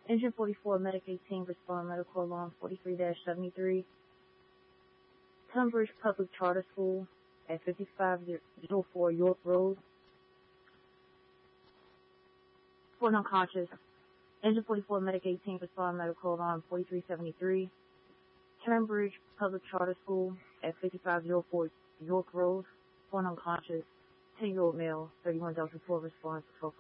Engine 44, Medic 18, respond medical alarm 43-73. Tunbridge Public Charter School at 5504 York Road. 4 unconscious. Engine 44, Medic 18, respond medical alarm 4373. Tunbridge Public Charter School at 5504 York Road. 4 unconscious. 10-year-old male, 31 Delta 4 response.